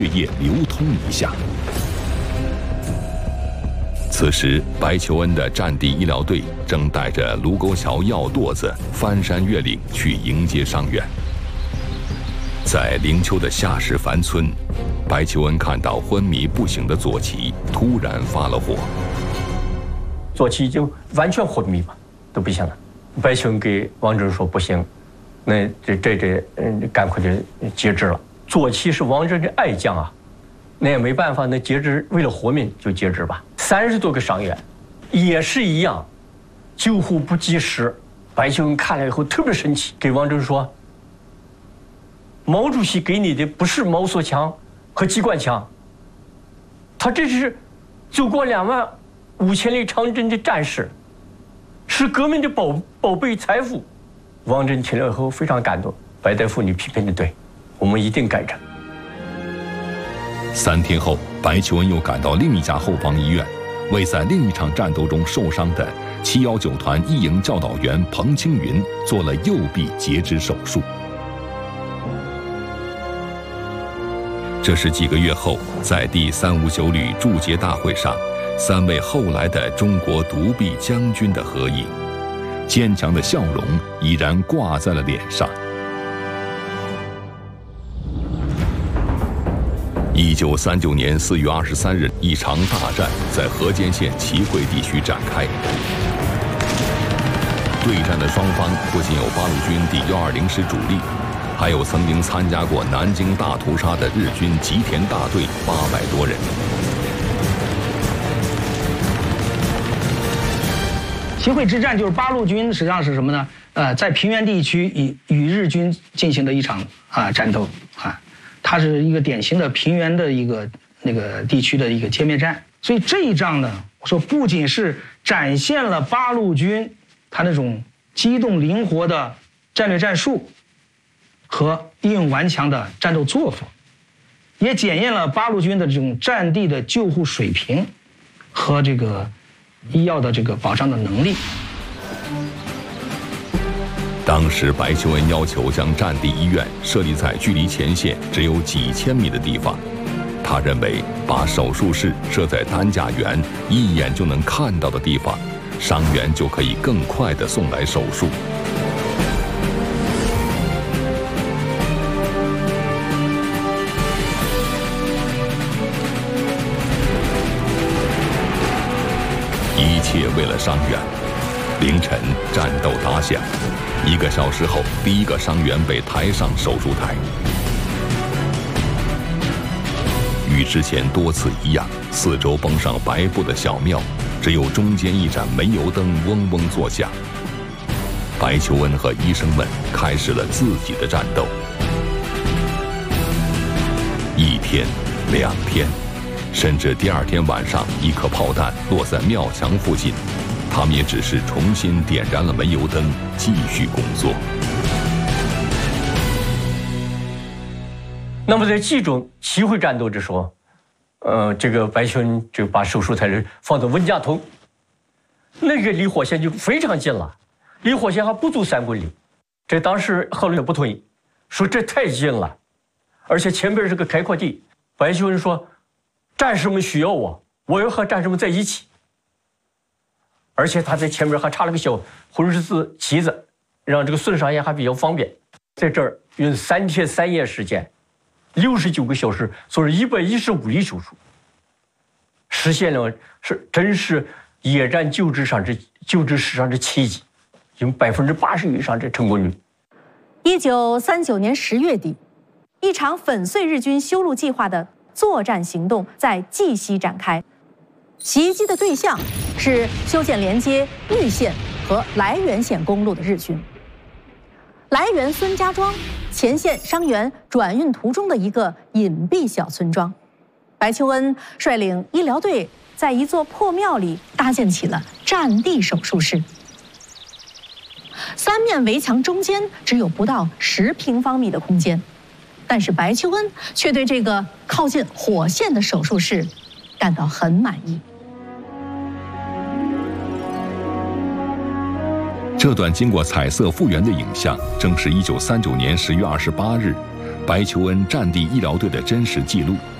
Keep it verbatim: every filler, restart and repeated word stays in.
血液流通一下。此时，白求恩的战地医疗队正带着卢沟桥药垛子翻山越岭去迎接伤员。在灵丘的夏氏樊村，白求恩看到昏迷不醒的左奇，突然发了火。 左奇已经完全昏迷吧，都不行了。白求恩给王震说：“不行，那这这这，嗯，赶快就截肢了。”左奇是王震的爱将啊，那也没办法，那截肢为了活命就截肢吧。三十多个伤员，也是一样，救护不及时。白求恩看了以后特别生气，给王震说：“毛主席给你的不是毛瑟枪和机关枪，他这是走过两万五千里长征的战士，是革命的宝宝贝财富。”王震听了以后非常感动，白大夫，你批评的对，我们一定改正。 三天后，白求恩又赶到另一家后方医院，为在另一场战斗中受伤的七一九团一营教导员彭青云做了右臂截肢手术。这是几个月后，在第三五九旅祝捷大会上，三位后来的中国独臂将军的合影，坚强的笑容依然挂在了脸上。一九三九年四月二十三日，一场大战在河间县齐会地区展开。对战的双方不仅有八路军第幺二零师主力，还有曾经参加过南京大屠杀的日军吉田大队八百多人。 齐会之战就是八路军实际上是什么呢？呃，在平原地区与与日军进行的一场啊战斗啊，它是一个典型的平原的一个那个地区的一个歼灭战。所以这一仗呢，我说不仅是展现了八路军他那种机动灵活的战略战术和英勇顽强的战斗作风，也检验了八路军的这种战地的救护水平和这个医药的这个保障的能力。 当时白求恩要求将战地医院设立在距离前线只有几千米的地方，他认为把手术室设在担架员一眼就能看到的地方，伤员就可以更快地送来手术。一切为了伤员。凌晨，战斗打响，一个小时后，第一个伤员被抬上手术台。与之前多次一样，四周绷上白布的小庙，只有中间一盏煤油灯嗡嗡作响。白求恩和医生们开始了自己的战斗。一天，两天，甚至第二天晚上，一颗炮弹落在庙墙附近，他们也只是重新点燃了煤油灯，继续工作。 那么在冀中齐会战斗的时候，呃，这个白求恩就把手术台放在温家屯，那个离火线就非常近了，离火线还不足三公里。这当时贺龙也不同意，说这太近了，而且前边是个开阔地。白求恩说，战士们需要我，我要和战士们在一起。而且他在前面还插了个小红十字旗子，让这个孙少爷还比较方便。在这儿用三天三夜时间，六十九个小时做了一百一十五例手术，实现了是真是野战救治上这救治史上的奇迹，有百分之八十以上的成功率。 一九三九年十月底，一场粉碎日军修路计划的作战行动在冀西展开。袭击的对象是修建连接玉县和涞源县公路的日军。涞源孙家庄，前线伤员转运途中的一个隐蔽小村庄。白求恩率领医疗队在一座破庙里搭建起了战地手术室。三面围墙中间只有不到十平方米的空间，但是白求恩却对这个靠近火线的手术室感到很满意。 这段经过彩色复原的影像，正是一九三九年十月二十八日， 白求恩战地医疗队的真实记录，